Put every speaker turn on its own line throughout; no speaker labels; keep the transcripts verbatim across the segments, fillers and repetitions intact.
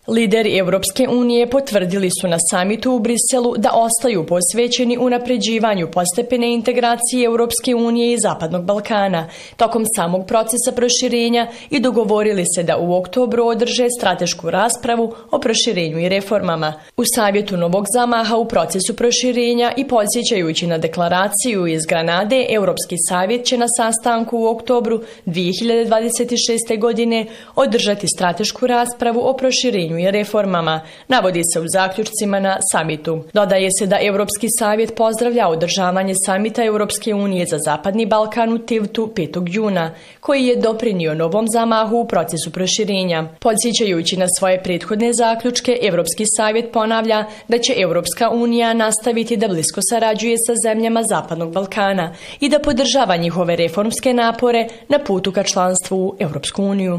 Lideri Europske unije potvrdili su na samitu u Briselu da ostaju posvećeni unapređivanju postepene integracije Europske unije i Zapadnog Balkana tokom samog procesa proširenja i dogovorili se da u oktobru održe stratešku raspravu o proširenju i reformama. U savjetu novog zamaha u procesu proširenja i podsjećajući na deklaraciju iz Granade, Europski savjet će na sastanku u oktobru dvije hiljade dvadeset šeste. godine održati stratešku raspravu o proširenju i reformama, navodi se u zaključcima na samitu. Dodaje se da Europski savjet pozdravlja održavanje samita Europske unije za Zapadni Balkan u Tivtu petog juna, koji je doprinio novom zamahu u procesu proširenja. Podsjećajući na svoje prethodne zaključke, Europski savjet ponavlja da će Europska unija nastaviti da blisko sarađuje sa zemljama Zapadnog Balkana i da podržava njihove reformske napore na putu ka članstvu u Europsku uniju.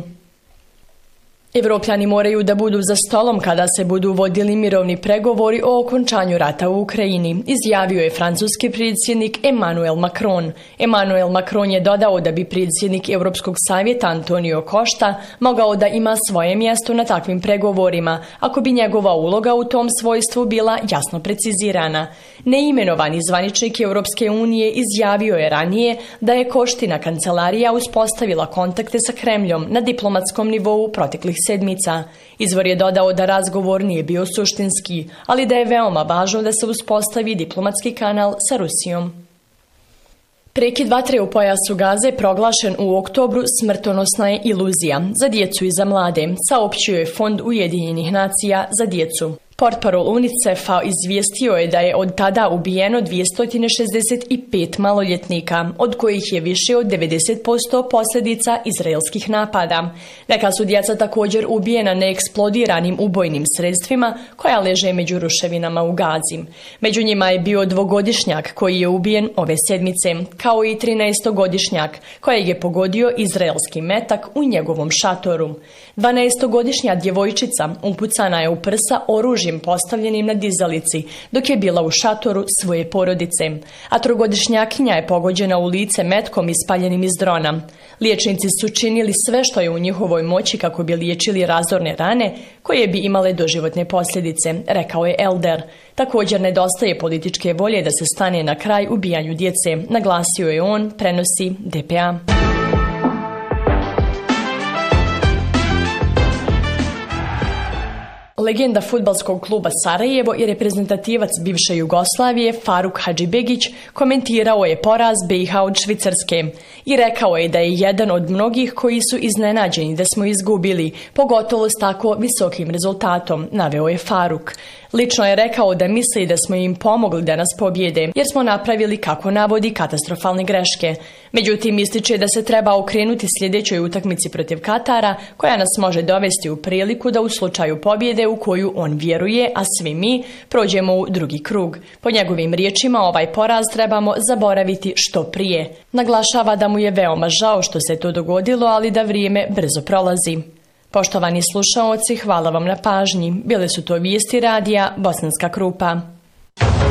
Evropljani moraju da budu za stolom kada se budu vodili mirovni pregovori o okončanju rata u Ukrajini, izjavio je francuski predsjednik Emmanuel Macron. Emmanuel Macron je dodao da bi predsjednik Europskog savjeta Antonio Costa mogao da ima svoje mjesto na takvim pregovorima, ako bi njegova uloga u tom svojstvu bila jasno precizirana. Neimenovani zvaničnik Europske unije izjavio je ranije da je Koština kancelarija uspostavila kontakte sa Kremljom na diplomatskom nivou proteklih sedmica. Izvor je dodao da razgovor nije bio suštinski, ali da je veoma važno da se uspostavi diplomatski kanal sa Rusijom. Prekid vatre u pojasu Gaze proglašen u oktobru smrtonosna je iluzija za djecu i za mlade, saopćio je Fond Ujedinjenih nacija za djecu. Portparol UNICEF-a izvijestio je da je od tada ubijeno dvjesto šezdeset pet maloljetnika, od kojih je više od devedeset posto posljedica izraelskih napada. Neka su djeca također ubijena neeksplodiranim ubojnim sredstvima koja leže među ruševinama u Gazi. Među njima je bio dvogodišnjak koji je ubijen ove sedmice, kao i trinaestogodišnjak kojeg je pogodio izraelski metak u njegovom šatoru. dvanaestogodišnja djevojčica upucana je u prsa oružjem postavljenim na dizalici dok je bila u šatoru svoje porodice, a trogodišnjakinja je pogođena u lice metkom ispaljenim iz drona. Liječnici su činili sve što je u njihovoj moći kako bi liječili razorne rane koje bi imale doživotne posljedice, rekao je Elder. Također nedostaje političke volje da se stane na kraj ubijanju djece, naglasio je on, prenosi D P A. Legenda fudbalskog kluba Sarajevo i reprezentativac bivše Jugoslavije Faruk Hadžibegić komentirao je poraz B i H od Švicarske i rekao je da je jedan od mnogih koji su iznenađeni da smo izgubili, pogotovo s tako visokim rezultatom, naveo je Faruk. Lično je rekao da misli da smo im pomogli da nas pobjede, jer smo napravili, kako navodi, katastrofalne greške. Međutim, ističe da se treba okrenuti sljedećoj utakmici protiv Katara, koja nas može dovesti u priliku da u slučaju pobjede u koju on vjeruje, a svi mi, prođemo u drugi krug. Po njegovim riječima, ovaj poraz trebamo zaboraviti što prije. Naglašava da mu je veoma žao što se to dogodilo, ali da vrijeme brzo prolazi. Poštovani slušaoci, hvala vam na pažnji. Bile su to vijesti radija Bosanska Krupa.